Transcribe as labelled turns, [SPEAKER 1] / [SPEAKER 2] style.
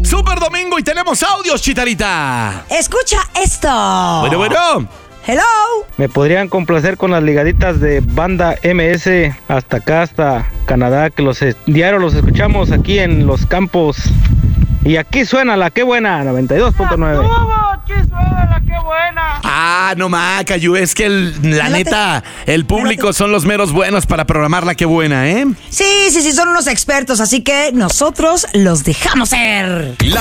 [SPEAKER 1] Super domingo y tenemos audios, Chitarita.
[SPEAKER 2] Escucha esto.
[SPEAKER 1] Bueno.
[SPEAKER 2] Hello.
[SPEAKER 3] ¿Me podrían complacer con las ligaditas de Banda MS hasta acá, hasta Canadá, que diario los escuchamos aquí en los campos? Y aquí suena la que buena, 92.9.
[SPEAKER 4] Aquí suena la que buena.
[SPEAKER 1] Ah, no más, Cayu, es que la neta, el público son los meros buenos para programar la que buena, ¿eh?
[SPEAKER 2] Sí, son unos expertos, así que nosotros los dejamos ser.